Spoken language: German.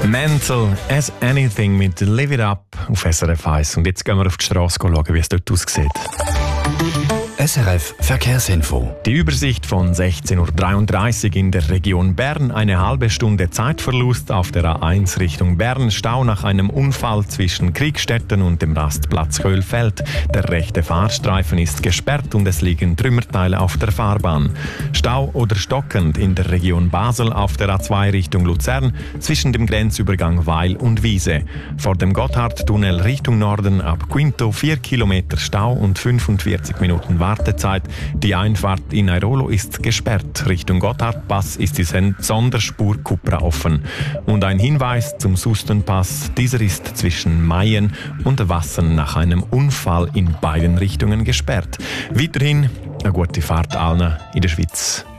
Mental as Anything mit Live It Up auf SRF 1. Und jetzt gehen wir auf die Straße schauen, wie es dort aussieht. SRF Verkehrsinfo. Die Übersicht von 16.33 Uhr in der Region Bern. Eine halbe Stunde Zeitverlust auf der A1 Richtung Bern. Stau nach einem Unfall zwischen Kriegstetten und dem Rastplatz Köhlfeld. Der rechte Fahrstreifen ist gesperrt und es liegen Trümmerteile auf der Fahrbahn. Stau oder stockend in der Region Basel auf der A2 Richtung Luzern zwischen dem Grenzübergang Weil und Wiese. Vor dem Gotthardtunnel Richtung Norden ab Quinto 4 Kilometer Stau und 45 Minuten Wartezeit. Die Einfahrt in Airolo ist gesperrt. Richtung Gotthardpass ist die Sonderspur Kupra offen. Und ein Hinweis zum Sustenpass. Dieser ist zwischen Mayen und Wassen nach einem Unfall in beiden Richtungen gesperrt. Weiterhin eine gute Fahrt allen in der Schweiz.